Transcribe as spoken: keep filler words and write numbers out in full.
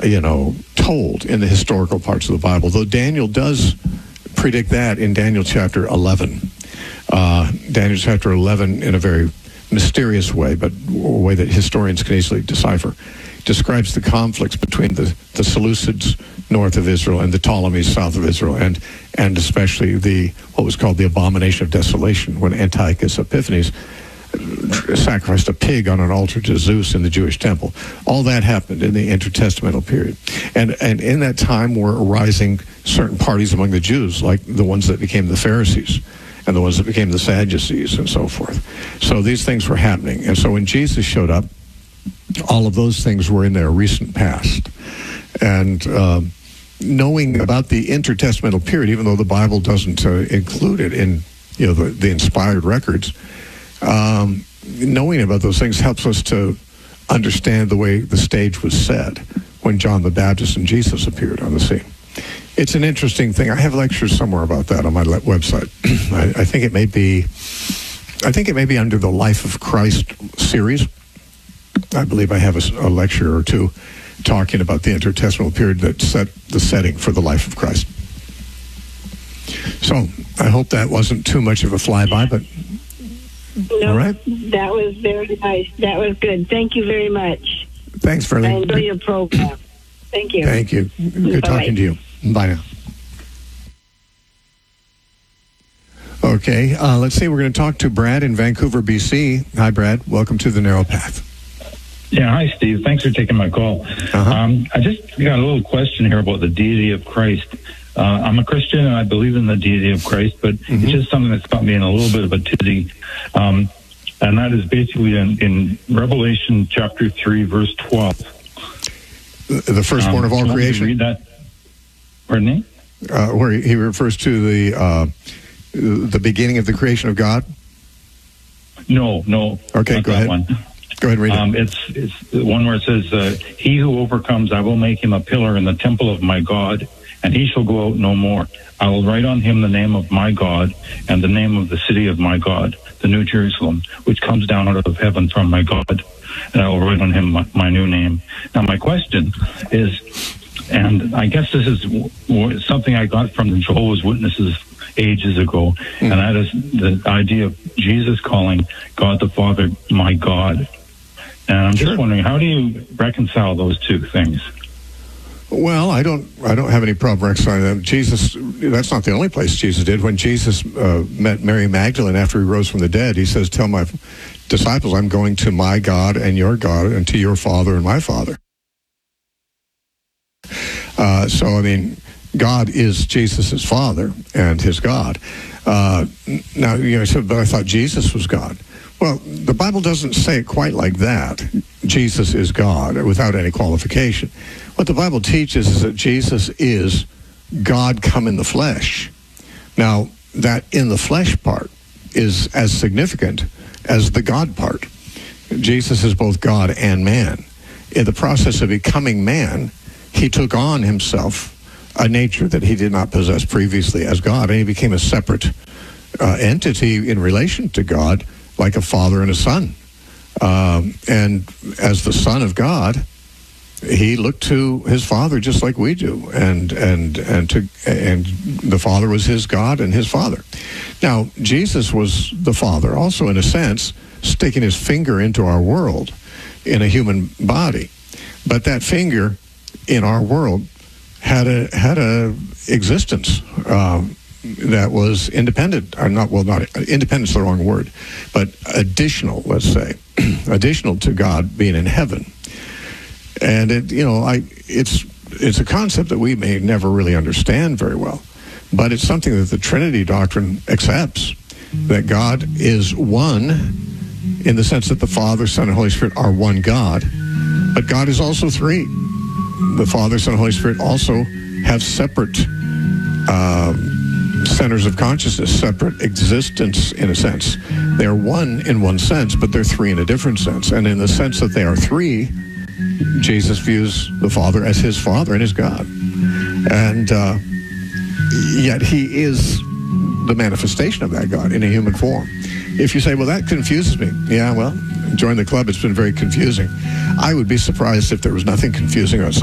you know, told in the historical parts of the Bible, though Daniel does predict that in Daniel chapter eleven. Uh, Daniel chapter eleven, in a very mysterious way, but a way that historians can easily decipher, describes the conflicts between the, the Seleucids north of Israel and the Ptolemies south of Israel, and and especially the what was called the abomination of desolation, when Antiochus Epiphanes sacrificed a pig on an altar to Zeus in the Jewish temple. All that happened in the intertestamental period. And and in that time were arising certain parties among the Jews, like the ones that became the Pharisees and the ones that became the Sadducees and so forth. So these things were happening. And so when Jesus showed up, all of those things were in their recent past. And um, knowing about the intertestamental period, even though the Bible doesn't uh, include it in, you know, the, the inspired records, Um, knowing about those things helps us to understand the way the stage was set when John the Baptist and Jesus appeared on the scene. It's an interesting thing. I have lectures somewhere about that on my le- website. I, I think it may be, I think it may be under the Life of Christ series. I believe I have a, a lecture or two talking about the intertestamental period that set the setting for the life of Christ. So I hope that wasn't too much of a flyby, but no, all right. That was very nice. That was good. Thank you very much. Thanks, Verly. I enjoy your program. Thank you. Thank you. Good Bye-bye. talking to you. Bye now. Okay, uh, let's see. We're going to talk to Brad in Vancouver, B C. Hi, Brad. Welcome to the Narrow Path. Yeah, hi, Steve. Thanks for taking my call. Uh-huh. Um, I just got a little question here about the deity of Christ. Uh, I'm a Christian and I believe in the deity of Christ, but mm-hmm. it's just something that's got me in a little bit of a tizzy. Um, and that is basically in, in Revelation chapter three, verse twelve. The firstborn um, of all creation? Read that. Pardon me? Uh, where he refers to the uh, the beginning of the creation of God? No, no. Okay, go ahead. One. Go ahead and read um, it. It's, it's the one where it says, uh, he who overcomes, I will make him a pillar in the temple of my God, and he shall go out no more. I will write on him the name of my God and the name of the city of my God, the New Jerusalem, which comes down out of heaven from my God, and I will write on him my, my new name. Now, my question is, and I guess this is w- w- something I got from the Jehovah's Witnesses ages ago, mm. and that is the idea of Jesus calling God the Father my God. And I'm sure. just wondering, how do you reconcile those two things? Well, I don't. I don't have any problem reconciling them. Jesus. That's not the only place Jesus did. When Jesus uh, met Mary Magdalene after he rose from the dead, he says, "Tell my disciples, I'm going to my God and your God, and to your Father and my Father." Uh, so, I mean, God is Jesus' Father and his God. Uh, now, you know, I said, but I thought Jesus was God. Well, the Bible doesn't say it quite like that. Jesus is God, without any qualification. What the Bible teaches is that Jesus is God come in the flesh. Now, that in the flesh part is as significant as the God part. Jesus is both God and man. In the process of becoming man, he took on himself a nature that he did not possess previously as God, and he became a separate uh, entity in relation to God, like a father and a son. Um, and as the Son of God, he looked to his Father just like we do, and and and to and the Father was his God and his Father. Now, Jesus was the Father, also in a sense, sticking his finger into our world in a human body, but that finger in our world had a had a existence um, that was independent, or not well, not independent is the wrong word, but additional. Let's say additional to God being in heaven. And it, you know, I it's it's a concept that we may never really understand very well, but it's something that the Trinity doctrine accepts, that God is one in the sense that the Father, Son, and Holy Spirit are one God, but God is also three. The Father, Son, and Holy Spirit also have separate uh, centers of consciousness, separate existence in a sense. They're one in one sense, but they're three in a different sense. And in the sense that they are three, Jesus views the Father as his Father and his God. And uh, yet he is the manifestation of that God in a human form. If you say, well, that confuses me. Yeah, well, join the club. It's been very confusing. I would be surprised if there was nothing confusing about